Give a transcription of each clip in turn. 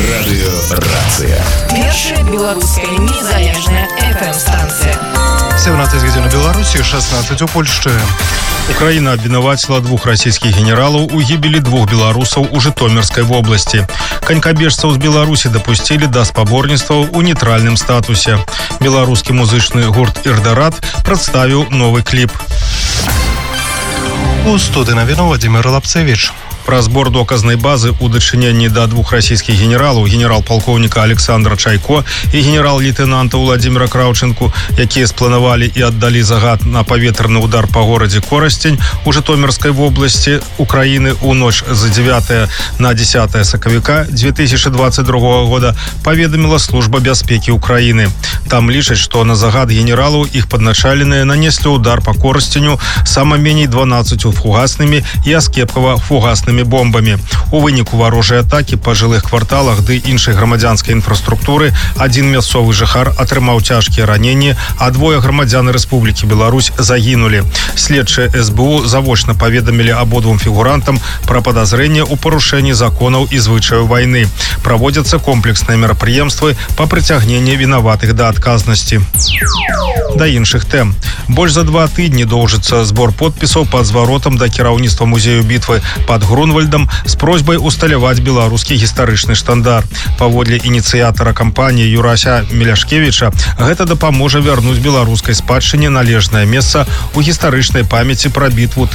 Радыёрацыя. Першая беларуская незалежная FM-станцыя. 17 гадзін у Беларусі, 16 у Польшчы. Украина обвинуватила 2 российских генералов у гибели 2 белорусов у Житомирской области. Конькобежцев с Беларуси допустили до спаборніцтваў у нейтральном статусе. Белорусский музычный гурт «Ирдарат» представил новый клип. У студии новин Владимир Лапцевич. Про збор доказнай базы у дачыненні да 2 расійскіх генералаў, генерал-палкоўніка Александра Чайко і генерал-лейтенанта Владимира Краўчынку, якія спланавалі і аддалі загад на паветраны удар па горадзе Коростень у Житомирской области Украины у ноч з 9 на 10 сакавіка 2022 года, паведаміла служба бяспекі Украины. Там лічаць, што на загад генералаў іх падначаленыя нанеслі удар па Коростеню сама меней 12 фугаснымі і аскепкава фугаснымі бомбамі. У выніку варожай атакі па жылых кварталах ды іншай грамадзянскай інфраструктуры адзін мясцовы жыхар атрымаў цяжкія раненні, а 2 грамадзян Рэспублікі Беларусь загінулі. Следчыя СБУ завочна паведамілі абодвум фігурантам пра падазрэнне ў парушэнні законаў і звычаяў вайны. Праводзяцца комплексныя мерапрыемствы па прыцягненні вінаватых да адказнасці. Да іншых тэм. Больш за 2 тыдні доўжыцца збор подпісаў пад зваротам да кіраўніцтва музею бітвы пад Грунвальдам з просьбай усталяваць беларускі гістарычны штандар. Паводле ініцыятара кампаніі Юрася Міляшкевіча, гэта дапаможа вярнуць беларускай спадчыне належнае месца ў гістарычнай памяці пра бітву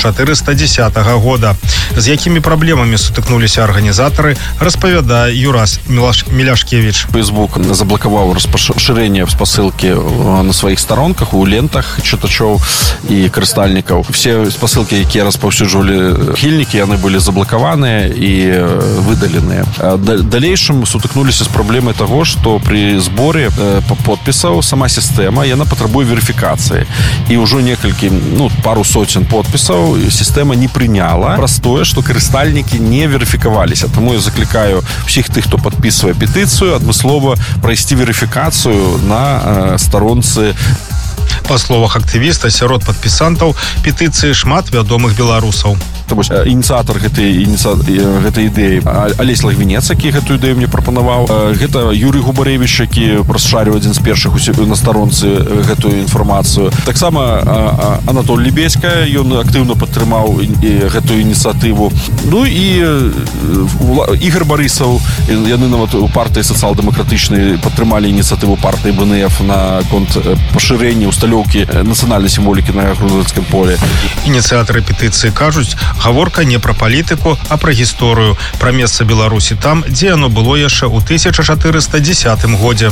1410 года. З якімі праблемамі сутыкнуліся арганізатары, распавядае Юрас Міляшкевіч. Facebook заблакаваў распашырэнне спасылкі на сваіх старонках, у лентах чытачоў і карыстальнікаў. Все спасылкі, якія распаўсюджвалі хільнікі, яны былі заблакаваныя і выдаленыя. Далейшым сутыкнуліся з праблемай таго, што пры зборе подпісаў сама сістэма, яна патрабуе верыфікацыі. І ўжо пару соцен подпісаў сістэма не прыняла праз тое, што карыстальнікі не верыфікаваліся. Таму я заклікаю ўсіх тых, хто падпісвае петыцыю, адмыслова прайсці верыфікацыю на старонцы. Па словах актывіста, сярод падпісантаў петыцыі шмат вядомых беларусаў. Ініцыятар гэтай ідэі Алесь Лагвінец, які гэтую ідэю мне прапанаваў. Гэта Юрый Губарэвіч, які прасшарыў адзін з першых на старонцы гэтую інфармацыю. Таксама Анатоль Лебедька, ён актыўна падтрымаў гэтую ініцыятыву. Ну і Ігор Барысаў, яны нават у партыі сацыял-дэмакратычнай падтрымалі ініцыятыву партыі БНФ на конт пашырэння усталёўкі нацыянальнай сімволікі на Грунвальдскім полі. Ініцыятары петыцыі кажуць, гаворка не пра палітыку, а пра гісторыю, пра месца Беларусі там, дзе яно было яшчэ ў 1410 годзе.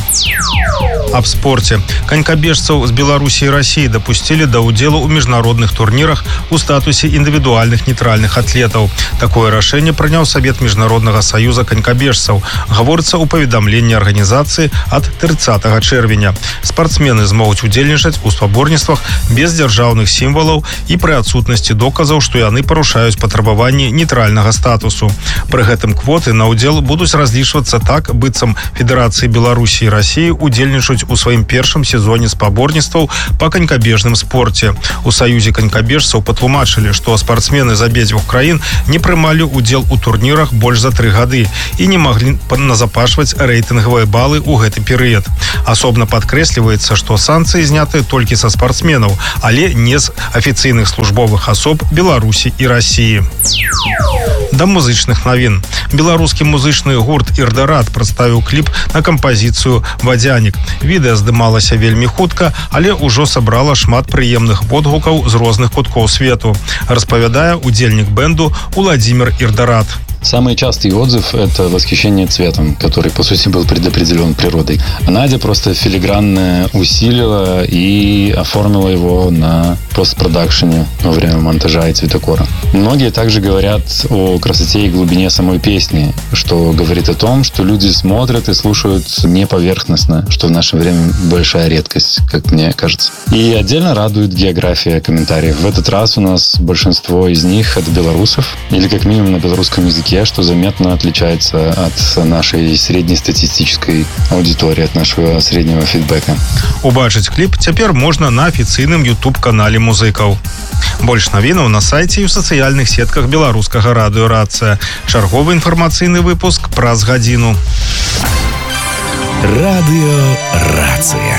Аб спорце. Конькобежцаў з Беларусі і Расіі дапусцілі да ўдзелу ў міжнародных турнірах у статусе індывідуальных нейтральных атлетаў. Такое рашэнне прыняў Савет міжнароднага саюза конькобежцаў. Гаворыцца ў паведамленні арганізацыі ад 30 чэрвеня. Спартсмены змогуць удзельнічаць у спаборніцтвах без дзяржаўных сімвалаў і пры адсутнасці доказаў, што яны парушаюць патрабаванні нейтральнага статусу. Пры гэтым квоты на ўдзел будуць разлічвацца так, быццам Федэрацыі Беларусі і Расіі удзельнічаюць у сваім першым сезоне спаборніцтваў па канькабежным спорце. У саюзе канькабежцаў патлумачылі, што спартсмены з абедзвюх краін не прымалі ўдзел у турнірах больш за 3 гады і не маглі назапашваць рэйтынгавыя балы ў гэты перыяд. Асобна падкрэсліваецца, што санкцыі зняты толькі са спартсменаў, але не з афіцыйных службовых асоб Беларусі і Расіі. Да музычных навін. Беларускі музычны гурт «Ирдарат» прадставіў кліп на кампазіцыю «Вадзянік». Відэа здымалася вельмі хутка, але ўжо сабрала шмат прыемных водгукаў з розных куткоў свету, распавядае удзельнік бэнду Владимир Ирдарат. Самый частый отзыв – это восхищение цветом, который, по сути, был предопределен природой. А Надя просто филигранно усилила и оформила его на постпродакшене во время монтажа и цветокора. Многие также говорят о красоте и глубине самой песни, что говорит о том, что люди смотрят и слушают не поверхностно, что в наше время большая редкость, как мне кажется. И отдельно радует география комментариев. В этот раз у нас большинство из них от белорусов, или как минимум на белорусском языке языке, что заметно отличается от нашей среднестатистической аудитории, от нашего среднего фидбэка. Убачыць кліп цяпер можна на афіцыйным YouTube-канале музыкаў. Больш навінаў на сайце і ў сацыяльных сетках беларускага радыё «Рацыя». Чарговы інфармацыйны выпуск праз гадзіну. Радыё «Рацыя».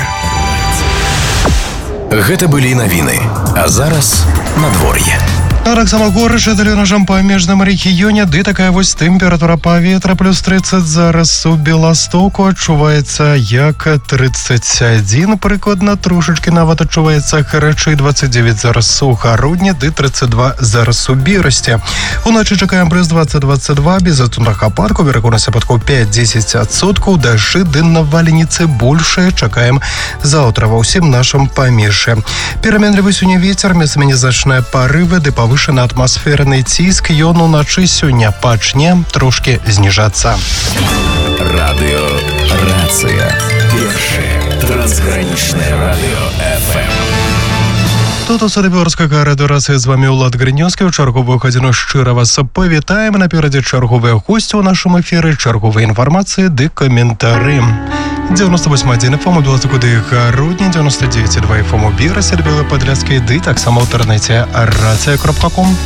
Гэта былі навіны. А зараз надвор'е. Так само горыч далі нашым памежным рэгіёне, ды такая вось тэмпература паветра плюс 30 зараз у Беластоку адчуваецца як 31, прыкладна трошачкі нават адчуваецца гарачэй 29 зараз у Гародні, ды 32 зараз у Берасці. Уначы чакаем плюс 20-22, без атунных ападкаў, верагоднасць ападкаў 5-10%, дажджы ды навальніцы большыя чакаем заўтра ва ўсім нашым памежжы. Пераменлівы сёння вецер, месцамі незначныя парывы ды павышаны атмасферны ціск, ён уначы сёння пачне трошкі зніжацца. Радыё «Рацыя». Першае трансгранічнае радыё FM. Тут у Беларускага радыё «Рацыя», з вамі Ўлад Грынёўскі. У чарговую гадзіну шчыра вас павітаем. Наперадзе чарговыя госці ў нашым эфіры, чарговыя інфармацыі ды каментары. 98.1 FM у Беластоку ды Гародні, 99.2 FM у Берасці, Белой Падляцкай, ды таксама ў інтэрнэце рацыя.ком.